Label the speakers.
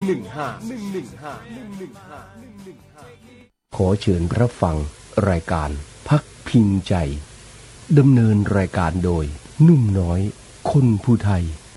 Speaker 1: ขอเชิญรับฟังรายการพักพิงใจดำเนินรายการโดยนุ่มน้อยคนผู้ไทย